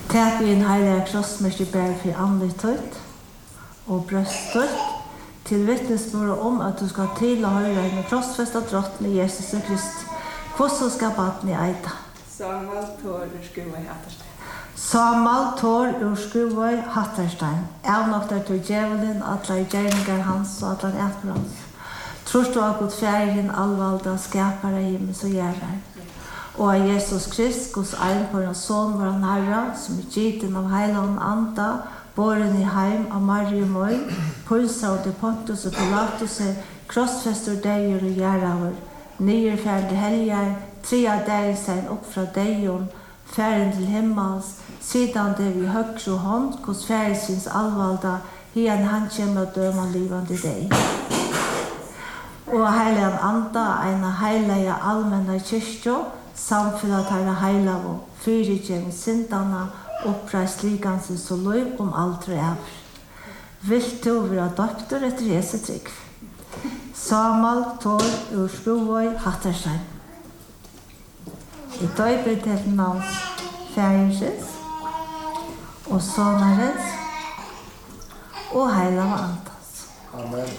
Tæt vi en heilig krossmest i bær for andlig tøyt og brøsttøyt til vittnesbyrd om at du skal tilhøre en krossfesta drottning Jesus Krist. Hvordan skal baden i eita? Samal Tor ur Skuvøy Hatterstein. Samal Tor ur Skuvøy Hatterstein. Avnoktar til djevelen, atler gjerningar hans og atler etfor hans. Trorst du av Gud fjæren allvalda skapare himmels og gjerrar. Og av Jesus Krist, Guds einbårne son vår Herre, som er giten av heiland anda, båren i heim av Marium og pulsa og til Pontus og Pilatus, krossfester deir og gjerraver, nyrfærende helger, trea deg sein opp fra deion, færen til himmels, sidan det vi høgre hånd, hos færesins allvalda, hien han kommer og døma livande deg. Og heilige anda, eina heilige allmenna kyrkjo, samfunnet herre heilav og fyrirgjeng syndana, oppreist ligansens og liv aldri ever. Vilt du være døpter etter Jesu trygg? Samal Tor ur Skuvøy Hatterstein. I døyper til navns færingsins og sonarens og heilav andas. Amen.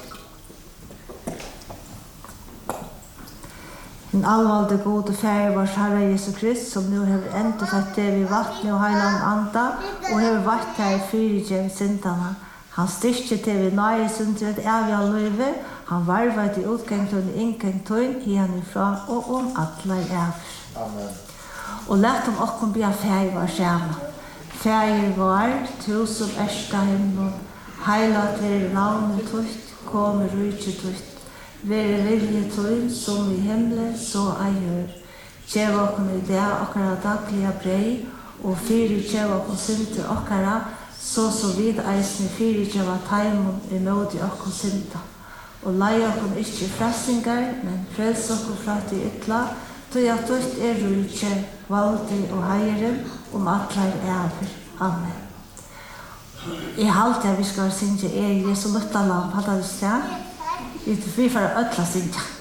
Den allvalde gode fære vårs Herre Jesus Krist, som nu har endefødt det vi vattnet og heiland anda, og har vært her i fyrirgjeng syndana. Han styrke til vi nøye syndret evig av løyve, han varvet i utgangtøyne inngangtøyne, hian ifra og atler evig. Amen. Og let om okkom bia fære var skjema. Fære var, tu som ersta himmel, heilat være navnet tøyt, kom i rujtje tøyt. Vere vilje tøyn som i himmelen, så ei gjør. Gjev okkom i det okkara dagliga brei, og fyri gjev okkom synte okkara, så vid eisne fyri gjev taimon i nådi okkom synta. Og lei okkom ikkje frelsingar, men frels okkom fra til ytla, tøy at tøyt rujtje, valdi og heiren, atlar ever. Amen. I halte vi skal synge Jesu luttalam, hadde du sted? Vi får ødla synge.